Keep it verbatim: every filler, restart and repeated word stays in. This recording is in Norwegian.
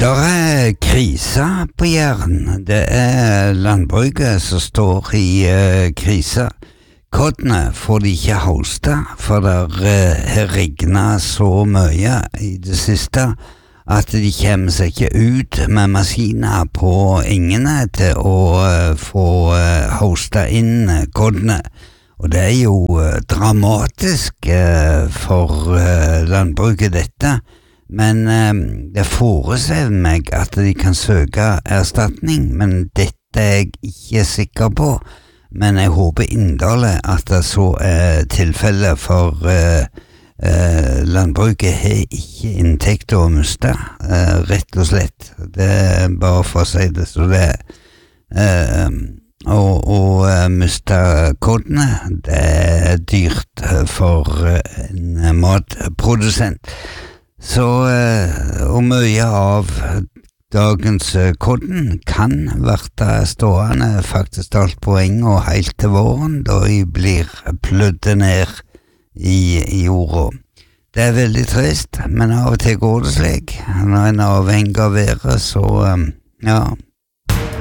Der er krise på Jæren. Det er landbruket som står i uh, krise. Koddene får de ikke hoste, for det uh, har regnet så mye i det siste at de kommer seg ikke ut med maskiner på engene til å uh, få uh, hoste inn uh, koddene. Og det er jo uh, dramatisk uh, for uh, landbruket dette. Men eh, det foreslår meg at de kan søke erstatning, men dette er jeg ikke sikker på. Men jeg håper inderlig at det så er tilfellet, for eh, eh, landbruket har ikke inntekt å miste, eh, rett og slett. Det er bare for å si det så det er. Eh, og å uh, miste koddene, det er dyrt for en matprodusent. Så, og mye av dagens kodden kan være stående faktisk alt på eng og helt til våren, da de blir plødde ned i, i jorda. Det er veldig trist, men av og til går det slik. Når en er avhengig av været, så ja...